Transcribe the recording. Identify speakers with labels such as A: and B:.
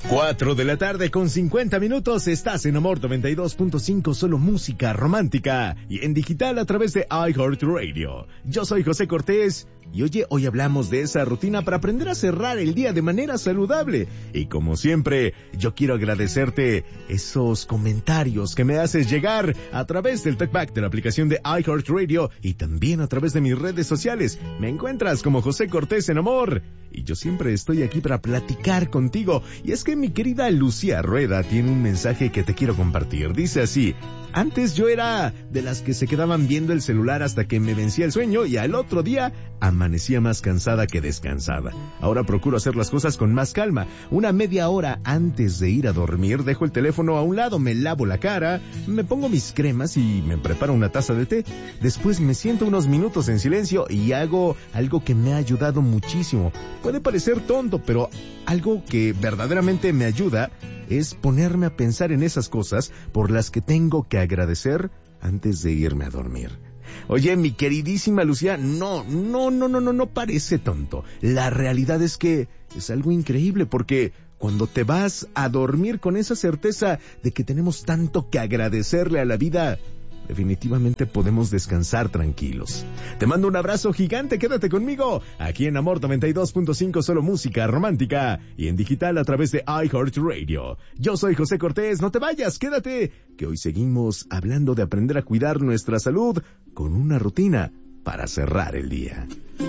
A: 4 de la tarde con 50 minutos, estás en Amor 92.5, solo música romántica y en digital a través de iHeartRadio. Yo soy José Cortés y hoy hablamos de esa rutina para aprender a cerrar el día de manera saludable. Y como siempre, yo quiero agradecerte esos comentarios que me haces llegar a través del TalkBack de la aplicación de iHeartRadio y también a través de mis redes sociales. Me encuentras como José Cortés en Amor y yo siempre estoy aquí para platicar contigo. Y es que mi querida Lucía Rueda tiene un mensaje que te quiero compartir. Dice así: antes yo era de las que se quedaban viendo el celular hasta que me vencía el sueño y al otro día amanecía más cansada que descansada. Ahora procuro hacer las cosas con más calma. Una media hora antes de ir a dormir dejo el teléfono a un lado, me lavo la cara, me pongo mis cremas y me preparo una taza de té. Después me siento unos minutos en silencio y hago algo que me ha ayudado muchísimo. Puede parecer tonto, pero algo que verdaderamente me ayuda es ponerme a pensar en esas cosas por las que tengo que agradecer antes de irme a dormir. Oye, mi queridísima Lucía, no parece tonto. La realidad es que es algo increíble porque cuando te vas a dormir con esa certeza de que tenemos tanto que agradecerle a la vida, definitivamente podemos descansar tranquilos. Te mando un abrazo gigante, quédate conmigo, aquí en Amor 92.5, solo música romántica, y en digital a través de iHeartRadio. Yo soy José Cortés, no te vayas, quédate, que hoy seguimos hablando de aprender a cuidar nuestra salud con una rutina para cerrar el día.